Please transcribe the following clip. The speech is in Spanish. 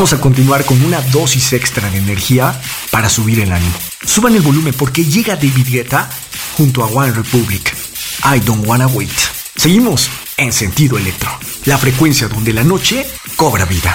Vamos a continuar con una dosis extra de energía para subir el ánimo. Suban el volumen porque llega David Guetta junto a One Republic. I Don't Wanna Wait. Seguimos en Sentido Electro, la frecuencia donde la noche cobra vida.